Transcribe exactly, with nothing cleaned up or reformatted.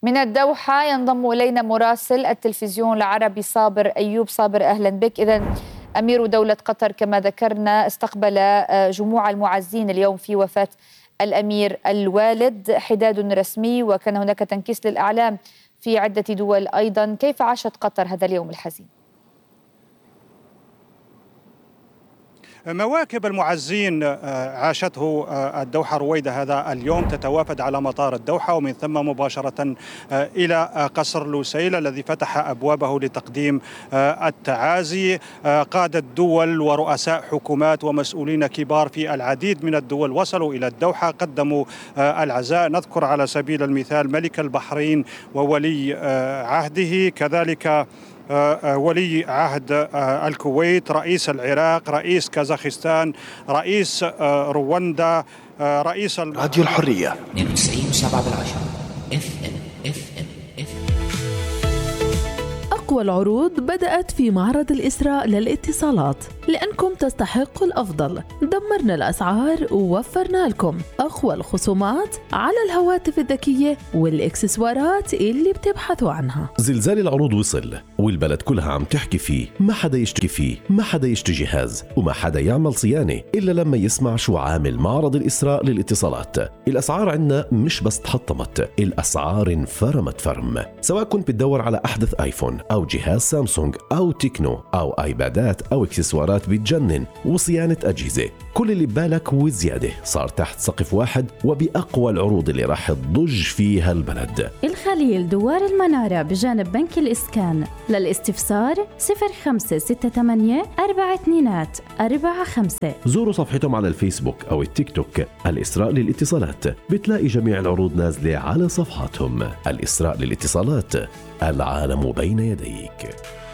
من الدوحة ينضم إلينا مراسل التلفزيون العربي صابر أيوب. صابر أهلا بك. إذن أمير دولة قطر كما ذكرنا استقبل جموع المعزين اليوم في وفاة الأمير الوالد، حداد رسمي وكان هناك تنكيس للأعلام في عدة دول أيضا. كيف عاشت قطر هذا اليوم الحزين؟ مواكب المعزين عاشته الدوحة رويدة هذا اليوم، تتوافد على مطار الدوحة ومن ثم مباشرة إلى قصر لوسيل الذي فتح أبوابه لتقديم التعازي. قادة دول ورؤساء حكومات ومسؤولين كبار في العديد من الدول وصلوا إلى الدوحة، قدموا العزاء. نذكر على سبيل المثال ملك البحرين وولي عهده، كذلك ولي عهد الكويت، رئيس العراق، رئيس كازاخستان، رئيس رواندا، رئيس راديو الحرية اثنين وتسعين وسبعة بالعشرة اف ام اف ام اف أقوى العروض بدأت في معرض الإسراء للاتصالات، لأنكم تستحقوا الأفضل. دمرنا الأسعار ووفرنا لكم أقوى الخصومات على الهواتف الذكية والإكسسوارات اللي بتبحثوا عنها. زلزال العروض وصل والبلد كلها عم تحكي فيه، ما حدا يشتري فيه، ما حدا يشتري جهاز وما حدا يعمل صيانة إلا لما يسمع شو عامل معرض الإسراء للاتصالات. الأسعار عنا مش بس تحطمت، الأسعار انفرمت فرم. سواء كنت بتدور على أحدث آيفون أو جهاز سامسونج أو تكنو أو آيبادات أو إكسسوارات بتجنن وصيانة أجهزة، كل اللي ببالك وزيادة صار تحت سقف واحد وبأقوى العروض اللي راح تضج فيها البلد. الخليل دوار المنارة بجانب بنك الإسكان. للاستفسار صفر خمسة ستة ثمانية أربعة اثنين أربعة خمسة. زوروا صفحتهم على الفيسبوك أو التيك توك الإسراء للاتصالات، بتلاقي جميع العروض نازلة على صفحاتهم. الإسراء للاتصالات، العالم بين يديك.